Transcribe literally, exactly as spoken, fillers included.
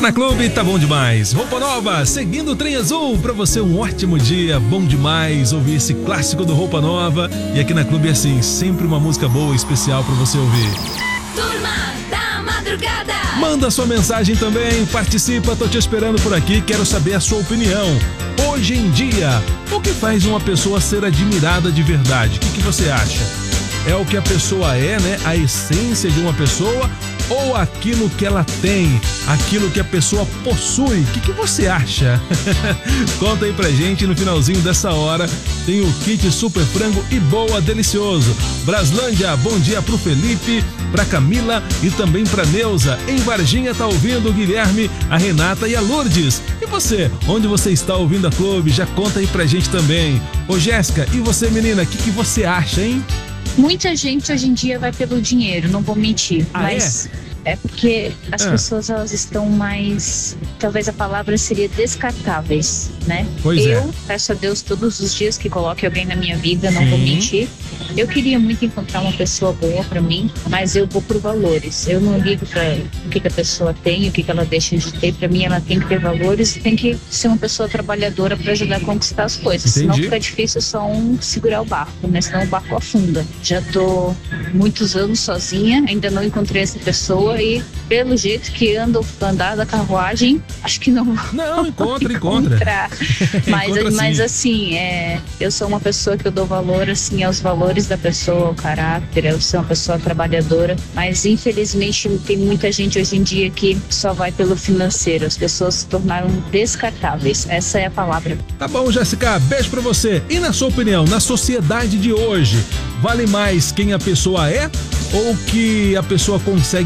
na Clube, tá bom demais. Roupa Nova, seguindo o Trem Azul. Pra você um ótimo dia, bom demais ouvir esse clássico do Roupa Nova. E aqui na Clube é assim, sempre uma música boa, especial pra você ouvir. Turma da Madrugada. Manda sua mensagem também, participa, tô te esperando por aqui, quero saber a sua opinião. Hoje em dia, o que faz uma pessoa ser admirada de verdade? O que, que você acha? É o que a pessoa é, né? A essência de uma pessoa ou aquilo que ela tem, aquilo que a pessoa possui? O que, que você acha? Conta aí pra gente no finalzinho dessa hora. Tem o kit Super Frango e Boa Delicioso. Braslândia, bom dia pro Felipe, pra Camila e também pra Neuza. Em Varginha tá ouvindo o Guilherme, a Renata e a Lourdes. E você, onde você está ouvindo a Clube? Já conta aí pra gente também. Ô Jéssica, e você, menina, o que, que você acha, hein? Muita gente hoje em dia vai pelo dinheiro, não vou mentir, ah, mas é, é porque as é. pessoas elas estão mais, talvez a palavra seria descartáveis, né? Pois eu é. peço a Deus todos os dias que coloque alguém na minha vida, não Sim. vou mentir. Eu queria muito encontrar uma pessoa boa pra mim, mas eu vou por valores. Eu não ligo pra o que, que a pessoa tem, o que, que ela deixa de ter. Pra mim, ela tem que ter valores e tem que ser uma pessoa trabalhadora pra ajudar a conquistar as coisas. Entendi. Senão fica difícil só um segurar o barco, né? Senão o barco afunda. Já tô muitos anos sozinha, ainda não encontrei essa pessoa e pelo jeito que ando andar da carruagem, acho que não. Não, encontra, encontra. Mas, encontra mas sim. assim, é, eu sou uma pessoa que eu dou valor assim aos valores da pessoa, ao caráter, eu sou uma pessoa trabalhadora, mas infelizmente tem muita gente hoje em dia que só vai pelo financeiro, as pessoas se tornaram descartáveis, essa é a palavra. Tá bom, Jéssica, beijo pra você. E na sua opinião, na sociedade de hoje, vale mais quem a pessoa é ou que a pessoa consegue